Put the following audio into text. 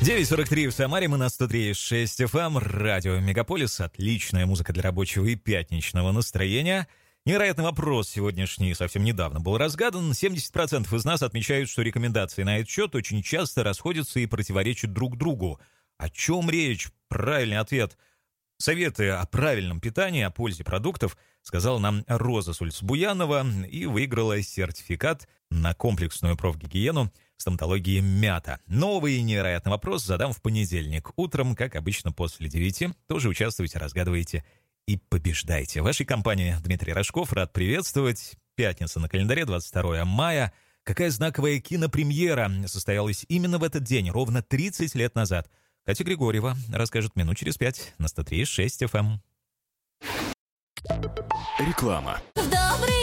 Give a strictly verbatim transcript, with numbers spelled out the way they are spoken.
девять сорок три в Самаре, мы на сто три и шесть эф эм, радио Мегаполис, отличная музыка для рабочего и пятничного настроения. Невероятный вопрос сегодняшний совсем недавно был разгадан. семьдесят процентов из нас отмечают, что рекомендации на этот счет очень часто расходятся и противоречат друг другу. О чем речь? Правильный ответ. Советы о правильном питании, о пользе продуктов сказала нам Роза с улицы Буянова и выиграла сертификат на комплексную профгигиену стоматологии «Мята». Новый невероятный вопрос задам в понедельник утром, как обычно, после девяти. Тоже участвуйте, разгадывайте и побеждайте. В вашей компании Дмитрий Рожков. Рад приветствовать. Пятница на календаре, двадцать второе мая. Какая знаковая кинопремьера состоялась именно в этот день, ровно тридцать лет назад. Катя Григорьева расскажет минут через пять на сто три и шесть эф эм. Реклама. В добрый